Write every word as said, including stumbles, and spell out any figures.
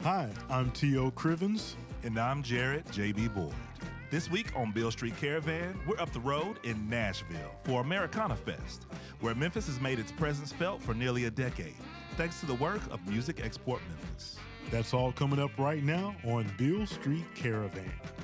Hi, I'm T O Crivens. And I'm Jared J B Boyd. This week on Beale Street Caravan, we're up the road in Nashville for Americana Fest, where Memphis has made its presence felt for nearly a decade, thanks to the work of Music Export Memphis. That's all coming up right now on Beale Street Caravan.